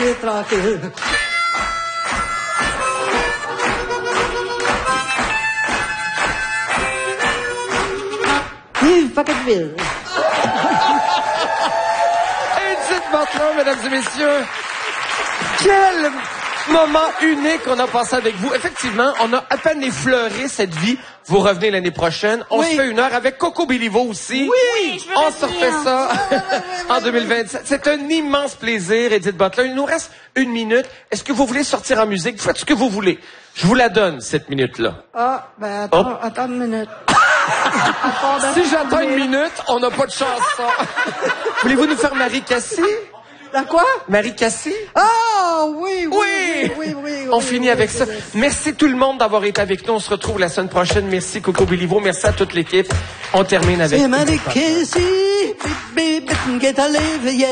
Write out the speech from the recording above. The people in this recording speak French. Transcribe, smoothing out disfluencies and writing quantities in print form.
aller tranquille. Vive Pocketville! Edith Butler, mesdames et messieurs. Quel moment unique qu'on a passé avec vous. Effectivement, on a à peine effleuré cette vie. Vous revenez l'année prochaine. On se fait une heure avec Coco Béliveau aussi. Oui, on se refait ça en 2027. C'est un immense plaisir, Edith Butler. Il nous reste 1 minute. Est-ce que vous voulez sortir en musique? Faites ce que vous voulez. Je vous la donne, cette minute-là. Ah, ben attends une minute. Si j'attends 1 minute, on n'a pas de chance, ça. Voulez-vous nous faire Marie Cassie? La quoi? Marie Cassie? Ah, oui. On finit avec ça. Merci tout le monde d'avoir été avec nous. On se retrouve la semaine prochaine. Merci Coco Béliveau. Merci à toute l'équipe. On termine avec... C'est Marie Cassie, baby, get a live, yeah.